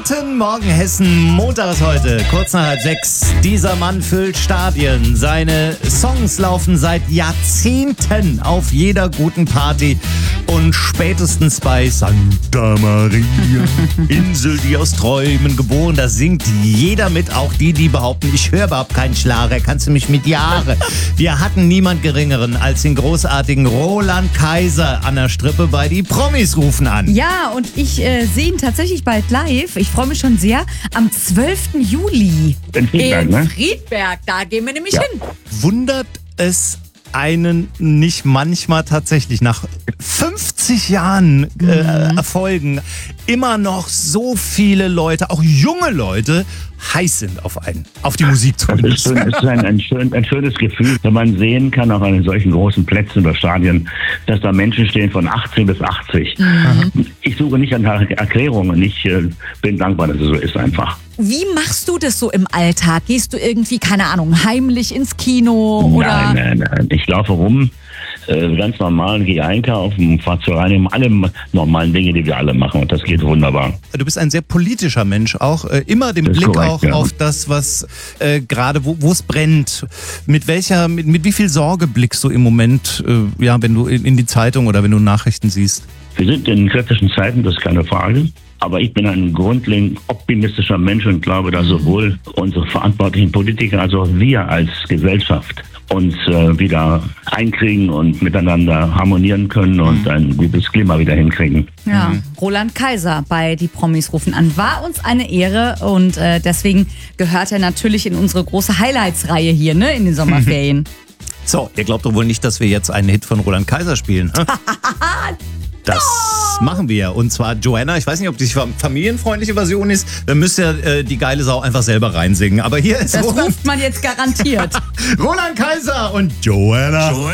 Guten Morgen Hessen, Montag ist heute, kurz nach 5:30. Dieser Mann füllt Stadien. Seine Songs laufen seit Jahrzehnten auf jeder guten Party. Und spätestens bei Santa Maria, Insel, die aus Träumen geboren, da singt jeder mit, auch die behaupten, ich höre überhaupt keinen Schlager, kannst du mich mit Jahre. Wir hatten niemand Geringeren als den großartigen Roland Kaiser an der Strippe bei Die Promis rufen an. Ja, und ich sehe ihn tatsächlich bald live. Ich freue mich schon sehr. Am 12. Juli. In Friedberg, ne? Friedberg, da gehen wir nämlich hin. Wundert es einen nicht manchmal tatsächlich nach 50 Jahren Erfolgen immer noch so viele Leute, auch junge Leute, heiß sind auf die Musik Das zumindest. ist ein schönes Gefühl, wenn man sehen kann, auch an solchen großen Plätzen oder Stadien, dass da Menschen stehen von 18 bis 80. Ich suche nicht nach Erklärungen, ich bin dankbar, dass es so ist einfach. Wie machst du das so im Alltag? Gehst du irgendwie, keine Ahnung, heimlich ins Kino? Oder? Nein. Ich laufe rum, ganz normal, gehe einkaufen, fahre zur Reinigung, alle normalen Dinge, die wir alle machen, und das geht wunderbar. Du bist ein sehr politischer Mensch, auch immer den Das ist Blick korrekt, auch ja. auf das, was gerade, wo es brennt. Mit wie viel Sorge blickst du im Moment, wenn du in die Zeitung oder wenn du Nachrichten siehst? Wir sind in kritischen Zeiten, das ist keine Frage. Aber ich bin ein grundlegend optimistischer Mensch und glaube, dass sowohl unsere verantwortlichen Politiker als auch wir als Gesellschaft uns wieder einkriegen und miteinander harmonieren können und ein gutes Klima wieder hinkriegen. Ja, Roland Kaiser bei Die Promis rufen an. War uns eine Ehre und deswegen gehört er natürlich in unsere große Highlights-Reihe hier, ne, in den Sommerferien. So, ihr glaubt doch wohl nicht, dass wir jetzt einen Hit von Roland Kaiser spielen, hä? Das machen wir. Und zwar Joanna, ich weiß nicht, ob die familienfreundliche Version ist. Dann müsst ihr die geile Sau einfach selber reinsingen. Aber hier ist Das Roland ruft man jetzt garantiert. Kaiser und Joanna.